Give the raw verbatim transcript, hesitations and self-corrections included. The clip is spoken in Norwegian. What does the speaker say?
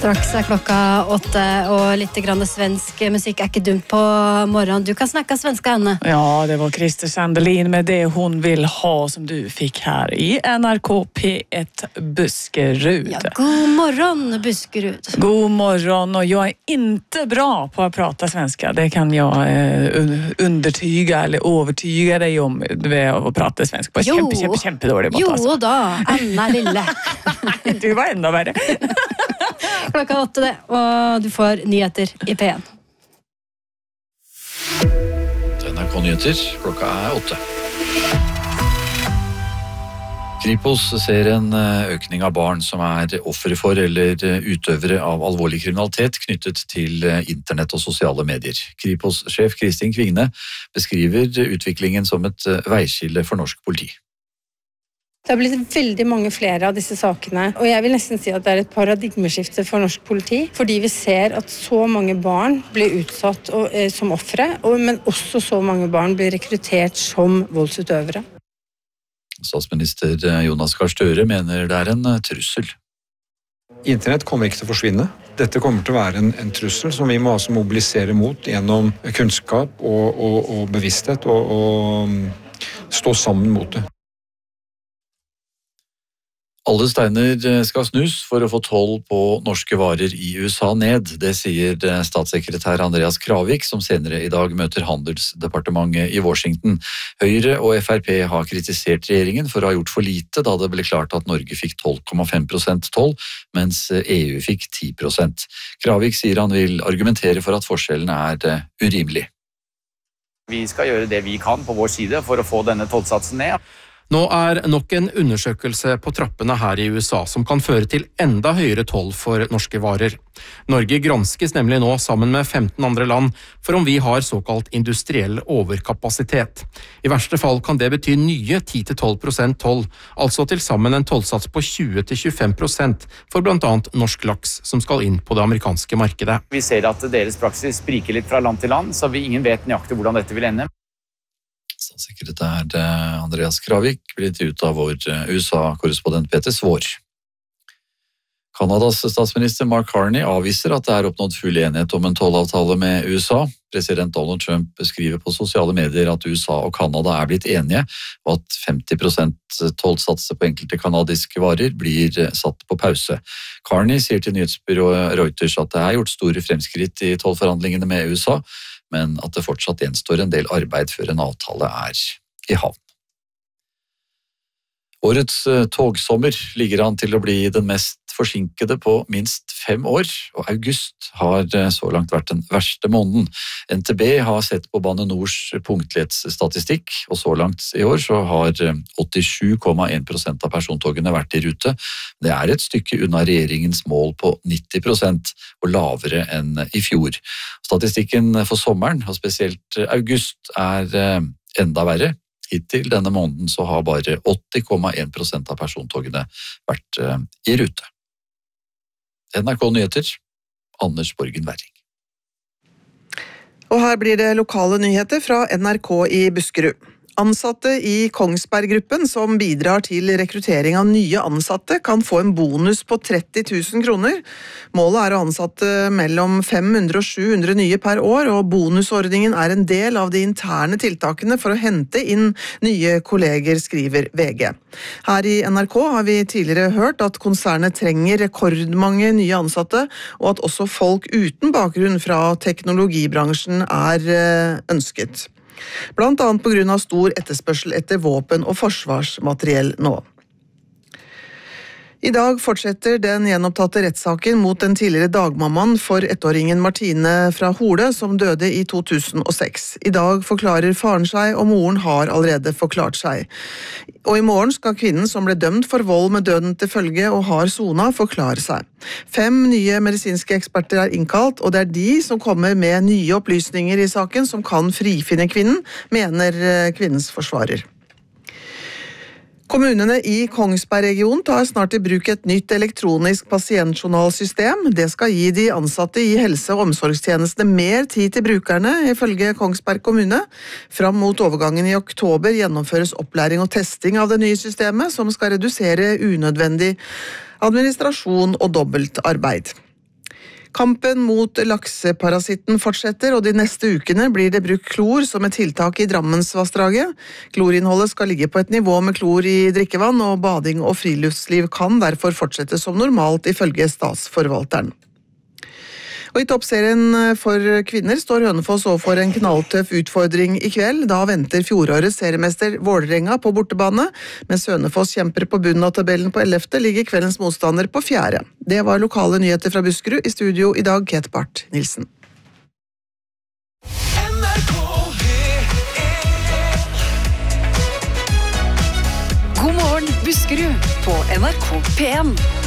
Straks er klokka åtte, og litt grann svensk musikk er ikke dumt på morgenen. Du kan snakke svenska, Anne. Ja, det var Christer Sandelin med Det hon vill ha som du fick här i N R K P ett Buskerud. Ja, god morgon, Buskerud. God morgon, och jag är inte bra på att prata svenska. Det kan jag eh, undertyga eller övertyga dig om ved å prate svensk på. Kjempe, kjempe, kjempe dårlig måte. Jo altså. da, Anna Lille. Du var enda verre. Klokka åtte det, og du får nyheter i P en. N R K-nyheter, klokka er åtte. Kripos ser en økning av barn som er ofre for eller utøvere av alvorlig kriminalitet knyttet til internett og sosiale medier. Kripos-sjef Kristin Kvigne beskriver utviklingen som et veiskille for norsk politi. Det har blitt veldig mange flere av disse sakene, og jeg vil nesten si at det er et paradigmeskifte for norsk politi, fordi vi ser at så mange barn blir utsatt og, eh, som ofre, og, men også så mange barn blir rekruttert som voldsutøvere. Statsminister Jonas Gahr Støre mener det er en trussel. Internett kommer ikke til å forsvinne. Dette kommer til å være en, en trussel som vi må altså mobilisere mot gjennom kunnskap og, og, og bevissthet og, og stå sammen mot det. Alle steiner skal snus for å få toll på norske varer i U S A ned. Det sier statssekretær Andreas Kravik, som senere i dag møter Handelsdepartementet i Washington. Høyre og F R P har kritisert regjeringen for å ha gjort for lite da det ble klart at Norge fikk tolv komma fem prosent toll, mens E U fikk ti prosent. Kravik sier han vil argumentere for at forskjellen er urimelig. Vi skal gjøre det vi kan på vår side for å få denne tollsatsen ned. Nå er nok en undersøkelse på trappene her i U S A som kan føre til enda høyere toll for norske varer. Norge granskes nemlig nå sammen med femten andre land for om vi har såkalt industriell overkapasitet. I verste fall kan det bety nye ti til tolv prosent toll, altså til sammen en tollsats på tjue til tjuefem prosent for blant annet norsk laks som skal inn på det amerikanske markedet. Vi ser at deres praksis spriker litt fra land til land, så vi ingen vet nøyaktig hvordan dette vil ende. Statssekretær Andreas Kravik blir intervjuet av vår U S A-korrespondent Peter Svår. Kanadas statsminister Mark Carney avviser at det er oppnådd full enighet om en tollavtale med U S A. President Donald Trump beskriver på sosiale medier at U S A og Kanada er blitt enige, og at femti prosent tollsatser på enkelte kanadiske varer blir satt på pause. Carney sier til nyhetsbyrået Reuters at det er gjort store fremskritt i tollforhandlingene med U S A, men at det fortsatt gjenstår en del arbeid før en avtale er i havn. Årets togsommer ligger an til å bli den mest forsinkede på minst fem år, og august har så langt vært den verste måneden. N T B har sett på Bane Nors punktlighetsstatistikk, og så langt i år så har åttisju komma en prosent av persontogene vært i rute. Det er et stykke unna regjeringens mål på nitti prosent, og lavere enn i fjor. Statistikken for sommeren, og spesielt august, er enda verre. Hittil denne måneden så har bare åtti komma en prosent av persontogene vært i rute. N R K Nyheter, Anders Borgen Werring. Og her blir det lokale nyheter fra N R K i Buskerud. Ansatte i Kongsberg Gruppen som bidrar til rekruttering av nye ansatte kan få en bonus på tretti tusen kroner. Målet er å ansette mellom fem hundre og sju hundre nye per år, og bonusordningen er en del av de interne tiltakene for å hente inn nye kolleger, skriver V G. Her i N R K har vi tidligere hørt at konsernet trenger rekordmange nye ansatte, og at også folk uten bakgrunn fra teknologibransjen er ønsket. Blant annet på grunn av stor etterspørsel etter våpen og forsvarsmateriell nå. I dag fortsetter den gjenopptatte rettssaken mot den tidligere dagmammaen for ettåringen Martine fra Hole, som døde i to tusen og seks. I dag forklarer faren seg, og moren har allerede forklart seg. Og i morgen skal kvinnen som ble dømt for vold med døden til følge og har sona, forklare seg. Fem nye medisinske eksperter er innkalt, og det er de som kommer med nye opplysninger i saken som kan frifinne kvinnen, mener kvinnens forsvarer. Kommunene i Kongsberg-regionen tar snart i bruk et nytt elektronisk pasientjournalsystem. Det skal gi de ansatte i helse- og omsorgstjenestene mer tid til brukerne, ifølge Kongsberg kommune. Fram mot overgangen i oktober gjennomføres opplæring og testing av det nye systemet, som skal redusere unødvendig administrasjon og dobbelt arbeid. Kampen mot lakseparasitten fortsetter, og de neste ukene blir det brukt klor som et tiltak i Drammensvassdraget. Klorinnholdet skal ligge på et nivå med klor i drikkevann, og bading og friluftsliv kan derfor fortsette som normalt, ifølge statsforvalteren. Og i toppserien for kvinner står Hønefoss overfor en knalltøff utfordring i kveld. Da venter fjorårets seriemester Vålerenga på bortebane, mens Hønefoss kjemper på bunnen av tabellen på ellevte, ligger kveldens motstander på fjerde. Det var lokale nyheter fra Buskerud. I studio i dag, Ket Barth Nilsen. God morgen, Buskerud på N R K P en.